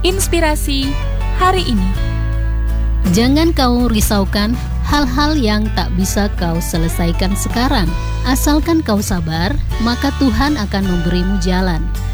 Inspirasi hari ini. Jangan kau risaukan hal-hal yang tak bisa kau selesaikan sekarang. Asalkan kau sabar, maka Tuhan akan memberimu jalan.